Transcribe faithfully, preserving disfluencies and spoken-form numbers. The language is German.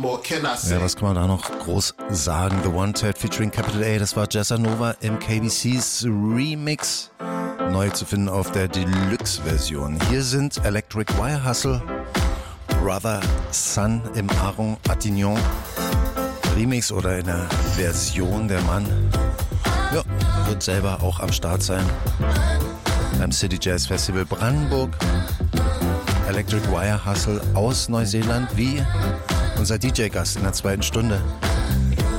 more can I say? Ja, was kann man da noch groß sagen? The Wanted featuring Capital A, das war Jazzanova im K B C's Remix. Neu zu finden auf der Deluxe-Version. Hier sind Electric Wire Hustle, Brother Sun im Aron Attignon Remix oder in der Version der Mann. Ja, wird selber auch am Start sein beim City Jazz Festival Brandenburg. Electric Wire Hustle aus Neuseeland wie unser D J-Gast in der zweiten Stunde.